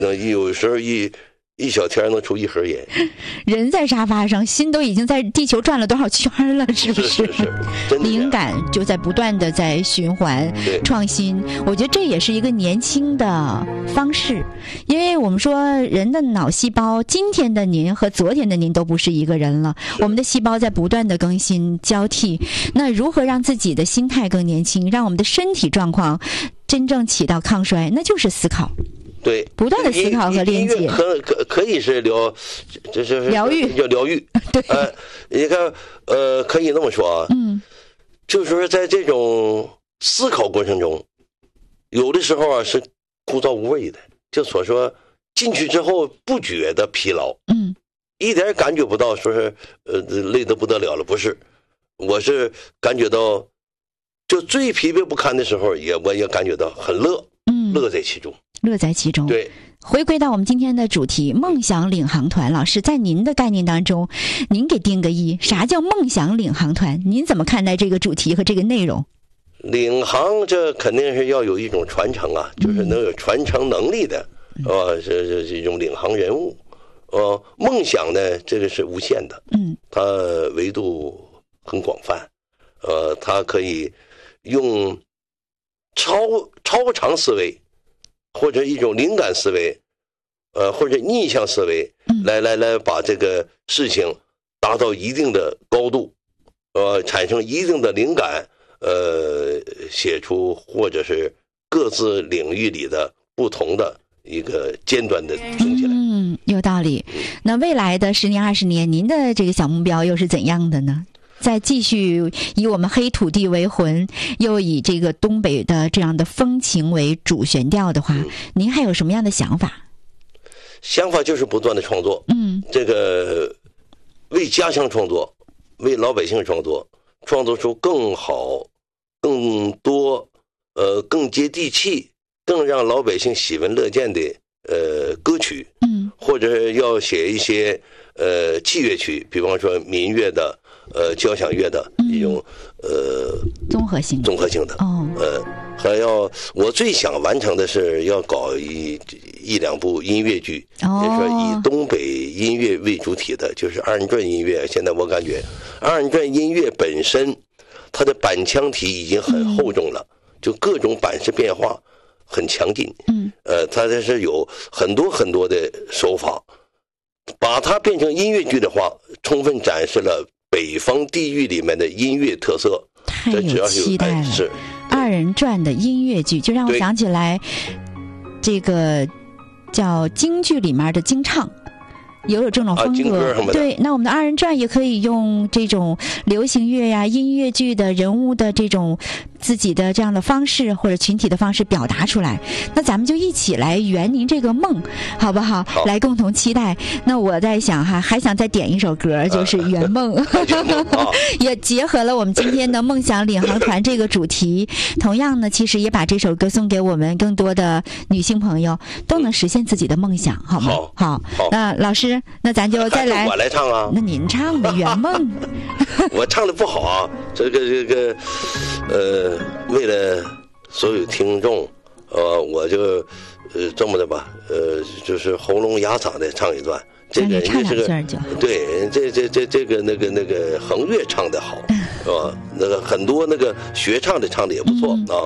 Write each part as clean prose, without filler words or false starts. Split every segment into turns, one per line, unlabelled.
有时候一小天能出一盒烟。
人在沙发上，心都已经在地球转了多少圈了，是不是？
是，
灵感就在不断的在循环创新。我觉得这也是一个年轻的方式，因为我们说人的脑细胞，今天的您和昨天的您都不是一个人了，我们的细胞在不断的更新交替。那如何让自己的心态更年轻，让我们的身体状况真正起到抗衰，那就是思考。
对，
不断的思考和链接，
可以是就是
疗愈，
叫疗愈。
对，
你看，可以那么说啊，就是说在这种思考过程中，有的时候啊是枯燥无味的，就所说进去之后不觉得疲劳，一点感觉不到说是累得不得了了，不是，我是感觉到，就最疲惫不堪的时候我也感觉到很乐，乐在其中。
乐在其中。
对，
回归到我们今天的主题，梦想领航团。老师，在您的概念当中，您给定个一，啥叫梦想领航团？您怎么看待这个主题和这个内容？
领航这肯定是要有一种传承啊，就是能有传承能力的，是一种领航人物。梦想呢，这个是无限的，它维度很广泛，它可以用超长思维。或者一种灵感思维，或者逆向思维，来把这个事情达到一定的高度，产生一定的灵感，写出或者是各自领域里的不同的一个尖端的东西来。
有道理。那未来的10年、20年，您的这个小目标又是怎样的呢？再继续以我们黑土地为魂，又以这个东北的这样的风情为主旋调的话，您还有什么样的想法？
想法就是不断的创作，这个为家乡创作，为老百姓创作，创作出更好、更多、更接地气、更让老百姓喜闻乐见的歌曲，或者要写一些器乐曲，比方说民乐的。交响乐的一种综合性的还要我最想完成的是要搞一两部音乐剧，也说以东北音乐为主体的，就是二人转音乐。现在我感觉二人转音乐本身它的板腔体已经很厚重了，就各种板式变化很强劲，它这是有很多的手法，把它变成音乐剧的话，充分展示了北方地域里面的音乐特色。
太有期待了。
是
二人转的音乐剧，就让我想起来这个叫京剧里面的京唱，有这种风格。对，那我们的二人转也可以用这种流行乐呀、音乐剧的人物的这种自己的这样的方式或者群体的方式表达出来。那咱们就一起来圆您这个梦，好不好？来共同期待。那我在想哈，还想再点一首歌，就是《圆梦》也结合了我们今天的梦想领航团这个主题。同样呢，其实也把这首歌送给我们更多的女性朋友，都能实现自己的梦想，好吗？好。那老师，那咱就再来。
我来唱啊？
那您唱的《圆梦》。
我唱的不好啊，这个为了所有听众，我就这么的吧，就是喉咙哑嗓的唱一段。这个
唱两句就
对，这个那个横乐唱的好，是吧？那个很多那个学唱的唱的也不错啊。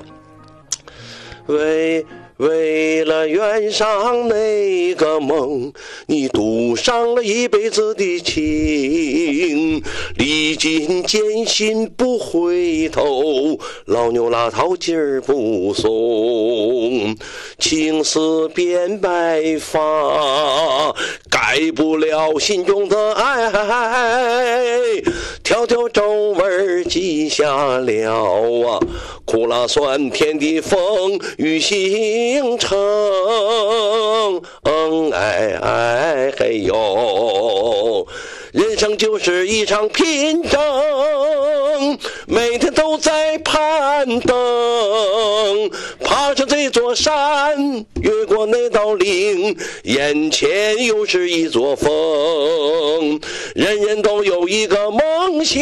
为了圆上那个梦，你赌上了一辈子的情，历尽艰辛不回头，老牛拉套筋儿不松，青丝变白发，改不了心中的爱，条条皱纹记下了啊，苦辣酸甜的风雨形成，哎嘿呦，人生就是一场拼争，每天都在攀登，爬上这座山，越过那道岭，眼前又是一座峰，人人都有一个梦想，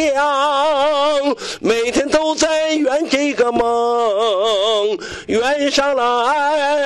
每天都在圆这个梦，圆上了爱。